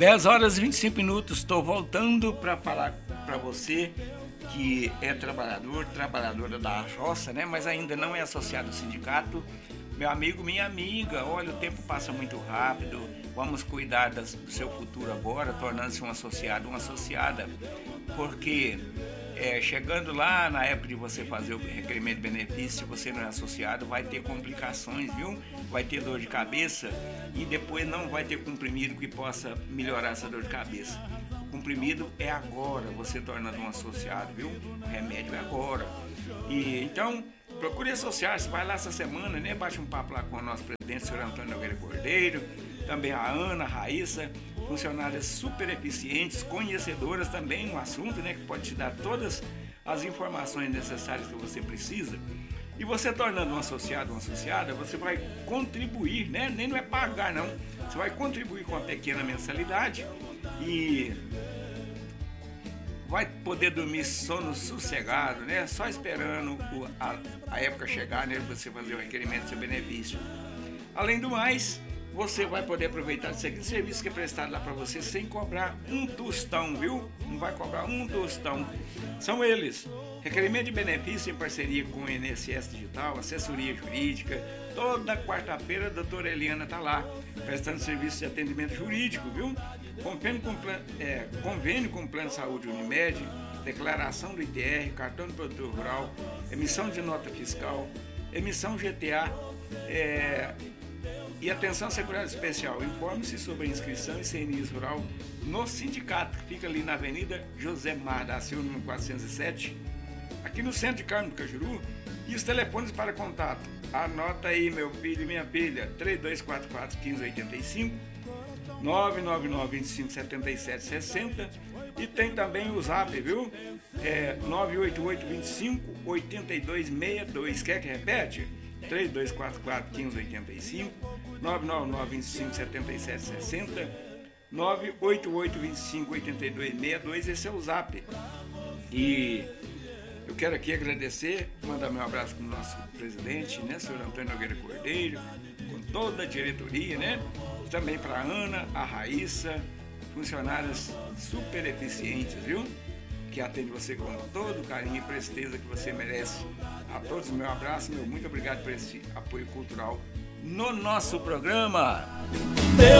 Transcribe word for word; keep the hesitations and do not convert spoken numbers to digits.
dez horas e vinte e cinco minutos, estou voltando para falar para você que é trabalhador, trabalhadora da roça, né? Mas ainda não é associado ao sindicato. Meu amigo, minha amiga, olha, o tempo passa muito rápido, vamos cuidar das, do seu futuro agora, tornando-se um associado, uma associada, porque é, chegando lá na época de você fazer o requerimento de benefício, se você não é associado, vai ter complicações, viu? Vai ter dor de cabeça e depois não vai ter comprimido que possa melhorar essa dor de cabeça. O comprimido é agora, você tornando um associado, viu? O remédio é agora. E então, procure associar-se, vai lá essa semana, né? Bate um papo lá com o nosso presidente, o senhor Antônio Nogueira Cordeiro, também a Ana, a Raíssa, funcionárias super eficientes, conhecedoras também no assunto, né? Que pode te dar todas as informações necessárias que você precisa. E você tornando um associado, uma associada, você vai contribuir, né? Nem não é pagar, não. Você vai contribuir com uma pequena mensalidade e vai poder dormir sono sossegado, né? Só esperando o, a, a época chegar, né? Você fazer o requerimento do seu benefício. Além do mais, você vai poder aproveitar esse serviço que é prestado lá para você sem cobrar um tostão, viu? Não vai cobrar um tostão. São eles: requerimento de benefício em parceria com o I N S S Digital, assessoria jurídica. Toda quarta-feira a doutora Eliana está lá, prestando serviço de atendimento jurídico, viu? Convênio com, é, convênio com o Plano de Saúde Unimed, declaração do I T R, cartão de produtor rural, emissão de nota fiscal, emissão G T A, é, e atenção à segurança especial. Informe-se sobre a inscrição e C N I rural no sindicato, que fica ali na Avenida José Mar da Silva, número quatrocentos e sete, aqui no centro de Carmo do Cajuru. E os telefones para contato, anota aí, meu filho e minha filha: três dois quatro quatro, um cinco oito cinco, nove nove nove, dois cinco sete sete seis zero, e tem também o Zap, viu? É nove oito oito, dois cinco, oito dois seis dois. Quer que repete? três dois quatro quatro, um cinco oito cinco, nove nove nove, dois cinco sete sete seis zero, nove oito oito, dois cinco oito dois seis dois. Esse é o Zap. E eu quero aqui agradecer, mandar meu abraço para o nosso presidente, né, senhor Antônio Nogueira Cordeiro, com toda a diretoria, né? Também para a Ana, a Raíssa, funcionárias super eficientes, viu? Que atende você com todo o carinho e presteza que você merece. A todos, meu abraço, meu muito obrigado por esse apoio cultural no nosso programa.